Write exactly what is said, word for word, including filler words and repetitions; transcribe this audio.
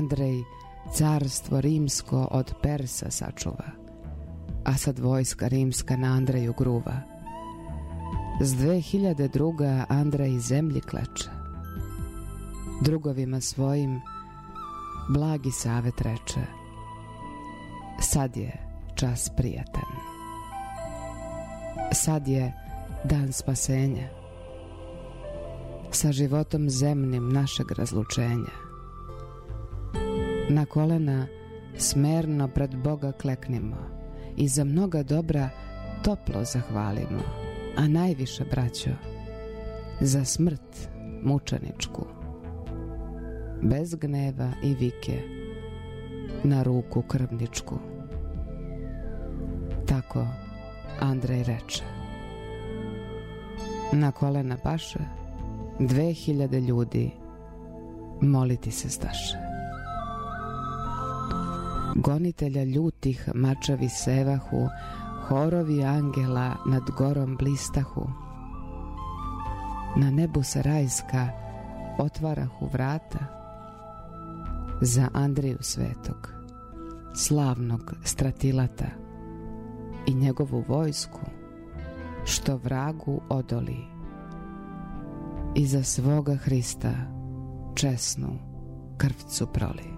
Andrej carstvo rimsko od Persa sačuva, a sad vojska rimska na Andreju gruva. S dve hiljade druga Andrej zemlji kleče, drugovima svojim blagi savet reče: sad je čas prijatan, sad je dan spasenja, sa životom zemnim našeg razlučenja. Na kolena smerno pred Boga kleknimo i za mnoga dobra toplo zahvalimo, a najviše, braćo, za smrt mučeničku, bez gneva i vike, na ruku krvničku. Tako Andrej reče. Na kolena paše, dve hiljade ljudi moliti se staše. Gonitelja ljutih mačevi sevahu, horovi angela nad gorom blistahu. Na nebu se rajska otvarahu vrata za Andriju svetog, slavnog stratilata i njegovu vojsku, što vragu odoli i za svoga Hrista česnu krvcu proli.